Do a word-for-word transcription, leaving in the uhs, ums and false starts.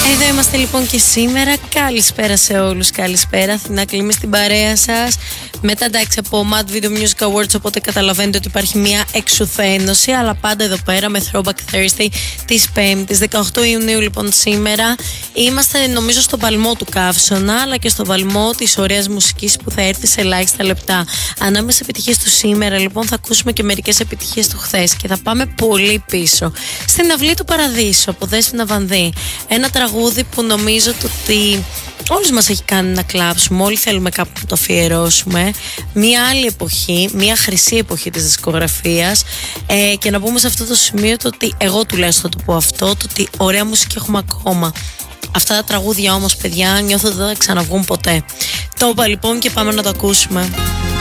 Εδώ είμαστε λοιπόν και σήμερα. Καλησπέρα σε όλους. Καλησπέρα. Αθηνά Κλίμη στην παρέα σας. Μετά εντάξει από Mad Video Music Awards, οπότε καταλαβαίνετε ότι υπάρχει μια εξουθένωση. Αλλά πάντα εδώ πέρα με Throwback Thursday της Πέμπτης, δεκαοκτώ Ιουνίου λοιπόν σήμερα. Είμαστε νομίζω στον παλμό του καύσωνα, αλλά και στον παλμό της ωραίας μουσικής που θα έρθει σε ελάχιστα λεπτά. Ανάμεσα επιτυχίες του σήμερα λοιπόν θα ακούσουμε και μερικές επιτυχίες του χθες. Και θα πάμε πολύ πίσω. Στην Αυλή του Παραδείσου από Δέσποινα Βανδύ. Ένα τραγούδι που νομίζω ότι όλους μας έχει κάνει να κλάψουμε, όλοι θέλουμε κάπου να το αφιερώσουμε. Μία άλλη εποχή, μία χρυσή εποχή της δισκογραφίας, ε, και να πούμε σε αυτό το σημείο το ότι εγώ τουλάχιστον θα το πω αυτό, το ότι ωραία μουσική έχουμε ακόμα. Αυτά τα τραγούδια όμως παιδιά νιώθω ότι δεν θα ξαναβγούν ποτέ. Το είπα λοιπόν και πάμε να το ακούσουμε.